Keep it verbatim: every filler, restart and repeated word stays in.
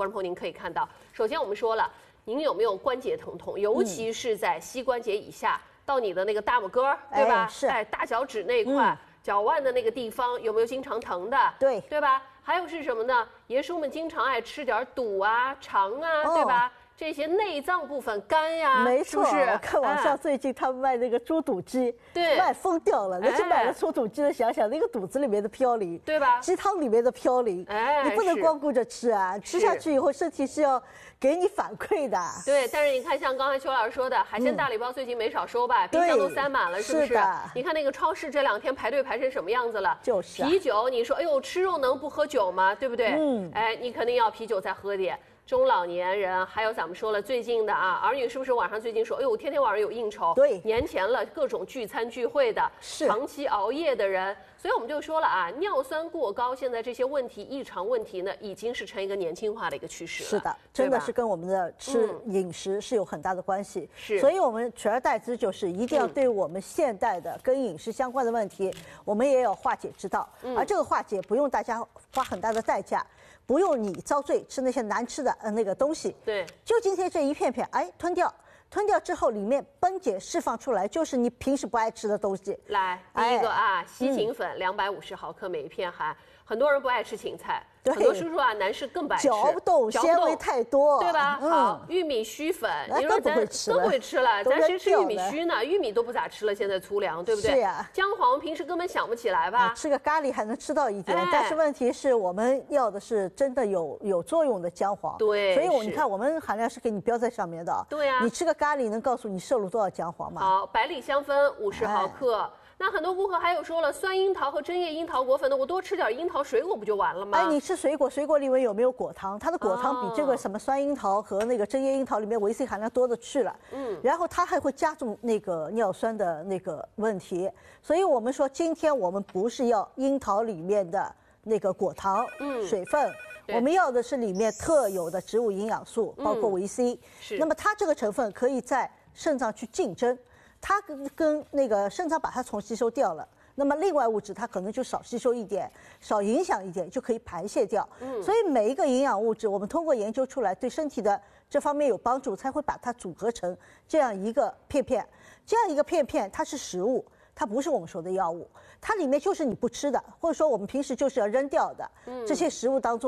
众朋友您可以看到，首先我们说了，您有没有关节疼痛，尤其是在膝关节以下。 到你的那个大拇哥，对吧？ 哎，是， 哎，大脚趾那一块、嗯，脚腕的那个地方有没有经常疼的？ 对， 对吧？还有是什么呢？爷叔们经常爱吃点肚啊、肠啊，哦、对吧？这些内脏部分，肝呀， 没错。 是不是？ 我看网上最近他们卖那个猪肚鸡， 对， 卖疯掉了。那去买了猪肚鸡的，想想那个肚子里面的嘌呤， 对吧？ 鸡汤里面的嘌呤， 哎， 你不能光顾着吃啊，吃下去以后身体是要。 给你反馈的， 对，但是你看，像刚才邱老师说的，海鲜大礼包最近没少收吧？冰箱都塞满了，是不是？你看那个超市这两天排队排成什么样子了？ 就是、 啤酒，你说，哎呦，吃肉能不喝酒吗？对不对？嗯，哎，你肯定要啤酒再喝点。中老年人，还有咱们说了最近的啊，儿女是不是晚上最近说，哎呦，天天晚上有应酬？ 对， 年前了各种聚餐聚会的， 是长期熬夜的人。 所以我们就说了啊，尿酸过高，现在这些问题、异常问题呢，已经是成一个年轻化的一个趋势了。 是的，真的是跟我们的吃饮食是有很大的关系。 是、嗯， 所以我们取而代之就是一定要对我们现代的跟饮食相关的问题，嗯、我们也有化解之道。嗯、而这个化解不用大家花很大的代价，不用你遭罪吃那些难吃的呃那个东西。 对， 就今天这一片片，哎，吞掉。 吞掉之后，里面分解释放出来就是你平时不爱吃的东西。 来，第一个啊，西芹粉两百五十毫克每一片含，很多人不爱吃芹菜，很多叔叔啊男士更不爱吃， 嚼不动，纤维太多， 对吧？好，玉米须粉，你说咱更不会吃了，咱谁吃玉米须呢？玉米都不咋吃了，现在粗粮，对不对？ 是呀。 姜黄平时根本想不起来吧？ 吃个咖喱还能吃到一点，但是问题是我们要的是真的有有作用的姜黄。 对， 所以我你看我们含量是给你标在上面的。 对呀。 你吃个咖喱能告诉你摄入多少姜黄吗？ 好，百里香酚五十毫克。那很多顾客还有说了，酸樱桃和针叶樱桃果粉的，我多吃点樱桃水果不就完了吗？ 哎，你吃水果，水果里面有没有果糖？它的果糖比这个什么酸樱桃和那个针叶樱桃里面维 C 含量多的去了。嗯，然后它还会加重那个尿酸的那个问题。所以我们说，今天我们不是要樱桃里面的那个果糖、嗯、水分。 我们要的是里面特有的植物营养素，包括维 C、嗯。是。那么它这个成分可以在肾脏去竞争，它跟跟那个肾脏把它从吸收掉了，那么另外物质它可能就少吸收一点，少影响一点，就可以排泄掉。嗯。所以每一个营养物质，我们通过研究出来对身体的这方面有帮助，才会把它组合成这样一个片片。这样一个片片，它是食物。 它不是我们说的药物，它里面就是你不吃的，或者说我们平时就是要扔掉的、嗯、这些食物当中。